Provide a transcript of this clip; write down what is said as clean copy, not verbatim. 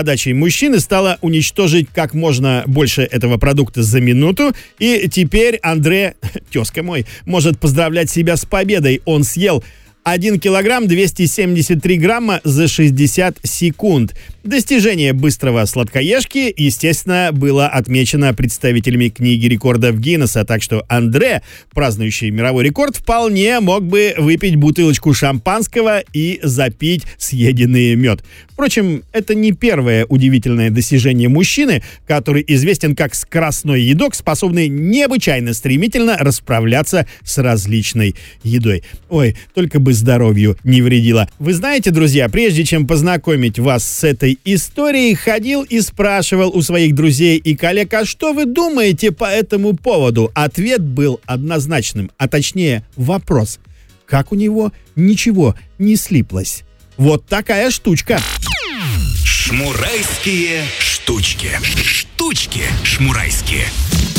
Задачей мужчины стало уничтожить как можно больше этого продукта за минуту, и теперь Андре, тезка мой, может поздравлять себя с победой. Он съел 1 килограмм 273 грамма за 60 секунд. Достижение быстрого сладкоежки, естественно, было отмечено представителями книги рекордов Гиннесса, так что Андре, празднующий мировой рекорд, вполне мог бы выпить бутылочку шампанского и запить съеденный мед. Впрочем, это не первое удивительное достижение мужчины, который известен как скоростной едок, способный необычайно стремительно расправляться с различной едой. Ой, только бы здоровью не вредило. Вы знаете, друзья, прежде чем познакомить вас с этой историей, ходил и спрашивал у своих друзей и коллег, а что вы думаете по этому поводу? Ответ был однозначным, а точнее вопрос. Как у него ничего не слиплось? Вот такая штучка. Шмурайские штучки. Штучки шмурайские.